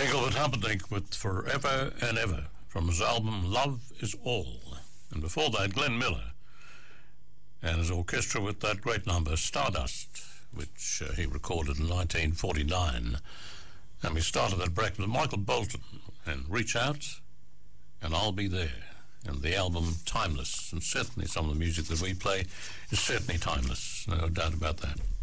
Engelbert Humperdinck with Forever and Ever from his album Love Is All. And before that, Glenn Miller and his orchestra with that great number Stardust, which he recorded in 1949. And we started that bracket with Michael Bolton and Reach Out and I'll Be There. And the album Timeless, and certainly some of the music that we play is certainly timeless, no doubt about that.